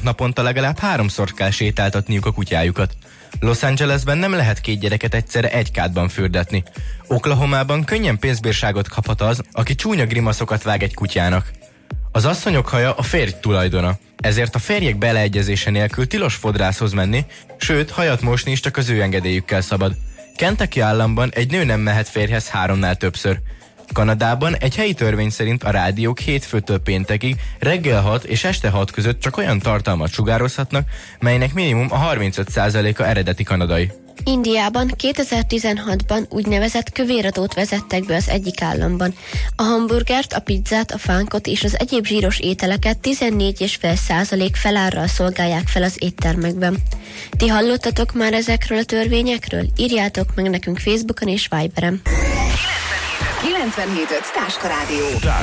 naponta legalább 3-szor kell sétáltatniuk a kutyájukat. Los Angelesben nem lehet 2 gyereket egyszerre egy kádban fürdetni. Oklahomában könnyen pénzbírságot kaphat az, aki csúnya grimaszokat vág egy kutyának. Az asszonyok haja a férj tulajdona, ezért a férjek beleegyezése nélkül tilos fodrászhoz menni, sőt, hajat mosni is csak az ő engedélyükkel szabad. Kentucky államban egy nő nem mehet férjhez 3-nál többször. Kanadában egy helyi törvény szerint a rádiók hétfőtől péntekig reggel 6 és este 6 között csak olyan tartalmat sugározhatnak, melynek minimum a 35%-a eredeti kanadai. Indiában 2016-ban úgynevezett kövéradót vezettek be az egyik államban. A hamburgert, a pizzát, a fánkot és az egyéb zsíros ételeket 14,5% felárral szolgálják fel az éttermekben. Ti hallottatok már ezekről a törvényekről? Írjátok meg nekünk Facebookon és Viberen. 97.5 Táska Rádió.